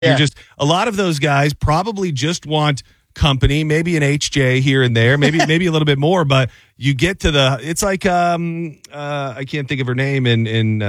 You're just a lot of those guys probably just want company, maybe an HJ here and there, maybe a little bit more, but you get to it's like I can't think of her name in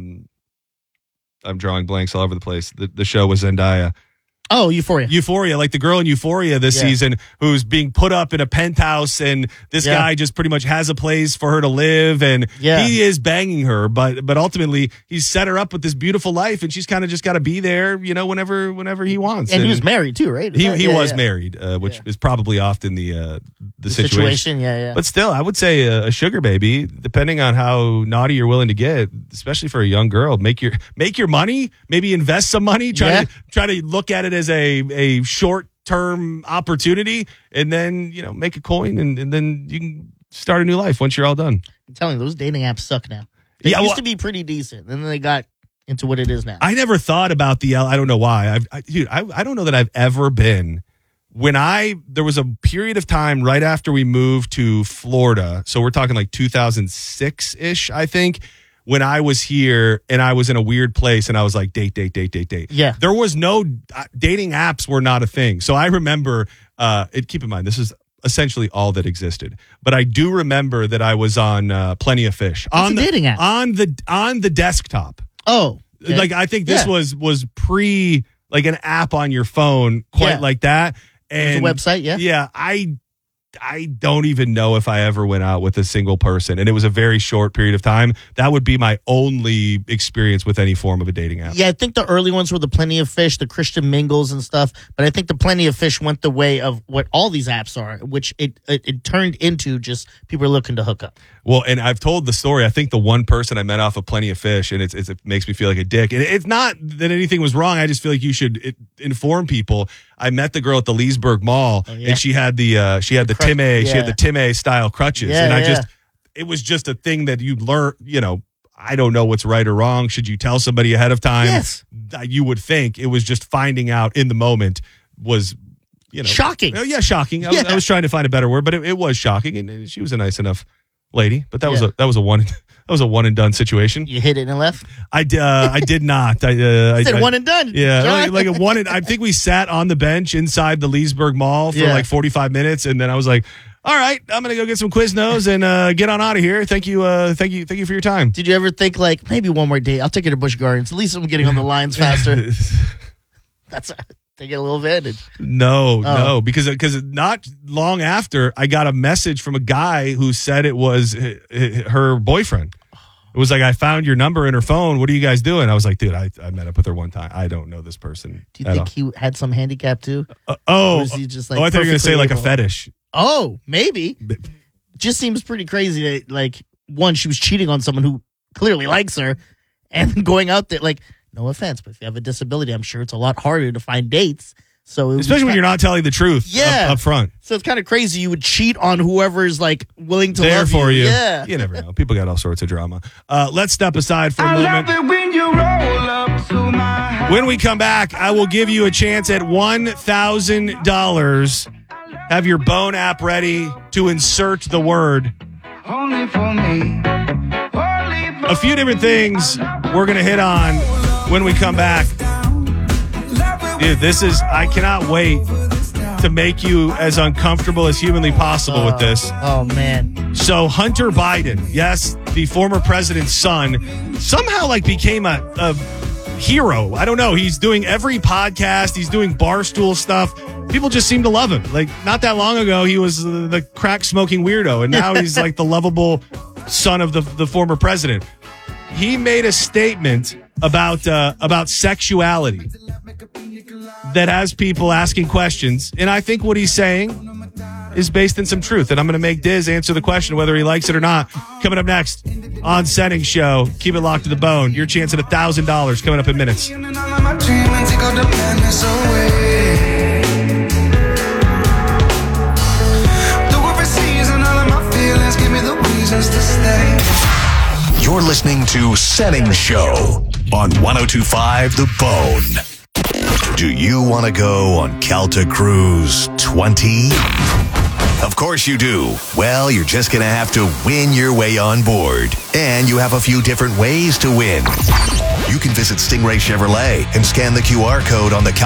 I'm drawing blanks all over the place. The show was Zendaya. Oh, Euphoria. Euphoria, like the girl in Euphoria this season who's being put up in a penthouse, and this guy just pretty much has a place for her to live, and he is banging her, but ultimately he's set her up with this beautiful life, and she's kind of just got to be there, whenever he wants. And he was married too, right? He was married, which is probably often the situation. Yeah. But still, I would say a sugar baby, depending on how naughty you're willing to get, especially for a young girl, make your money, maybe invest some money, try to look at it as a short-term opportunity, and then make a coin, and then you can start a new life once you're all done. I'm telling you, those dating apps suck now. They used to be pretty decent, and then they got into what it is now. I never thought about I don't know why. I don't know that I've ever been. There was a period of time right after we moved to Florida, so we're talking like 2006-ish, I think, when I was here and I was in a weird place and I was like, date. Yeah. There was no dating apps were not a thing. So I remember, keep in mind, this is essentially all that existed. But I do remember that I was on Plenty of Fish. What's a dating app? On the desktop. Oh. Okay. Like, I think this was pre, like an app on your phone, quite like that. And it was a website, Yeah, I don't even know if I ever went out with a single person, and it was a very short period of time. That would be my only experience with any form of a dating app. Yeah, I think the early ones were the Plenty of Fish, the Christian Mingles and stuff, but I think the Plenty of Fish went the way of what all these apps are, which it turned into just people are looking to hook up. Well, and I've told the story. I think the one person I met off of Plenty of Fish, and it makes me feel like a dick. And it's not that anything was wrong. I just feel like you should inform people. I met the girl at the Leesburg Mall, and she had the Tim style crutches, and it was just a thing that you'd learn. I don't know what's right or wrong. Should you tell somebody ahead of time? Yes, you would think. It was just finding out in the moment was. Shocking. Yeah, shocking. I was trying to find a better word, but it was shocking, and she was a nice enough lady. But that was a one and done situation. You hit it and left? I did not. I said one and done. Yeah, like a one. I think we sat on the bench inside the Leesburg Mall for like 45 minutes, and then I was like, "All right, I'm gonna go get some Quiznos and get on out of here. Thank you for your time." Did you ever think like maybe one more date? I'll take her to Busch Gardens. At least I'm getting on the lines faster. They get a little advantage. No, because not long after I got a message from a guy who said it was her boyfriend. It was like, I found your number in her phone. What are you guys doing? I was like, dude, I met up with her one time. I don't know this person. Do you think he had some handicap too? Or is he just like I thought you were going to say like a fetish. Oh, maybe. Just seems pretty crazy that like one, she was cheating on someone who clearly likes her, and going out there like. No offense, but if you have a disability, I'm sure it's a lot harder to find dates. So especially when you're not telling the truth up front. So it's kind of crazy you would cheat on whoever's like willing to there love for you. Yeah. You never know. People got all sorts of drama. Let's step aside for a moment. When we come back, I will give you a chance at $1,000. Have your Bone app ready to insert the word. Only for me. A few different things we're going to hit on when we come back. Dude, I cannot wait to make you as uncomfortable as humanly possible with this. Oh, man. So Hunter Biden, yes, the former president's son, somehow became a hero. I don't know. He's doing every podcast. He's doing Barstool stuff. People just seem to love him. Like, not that long ago, he was the crack-smoking weirdo, and now he's like the lovable son of the former president. He made a statement about sexuality that has people asking questions, and I think what he's saying is based in some truth. And I'm going to make Diz answer the question whether he likes it or not. Coming up next on Setting Show. Keep it locked to the bone. Your chance at $1,000 coming up in minutes. You're listening to Setting Show on 102.5 The Bone. Do you want to go on Calta Cruise 20? Of course you do. Well, you're just going to have to win your way on board. And you have a few different ways to win. You can visit Stingray Chevrolet and scan the QR code on the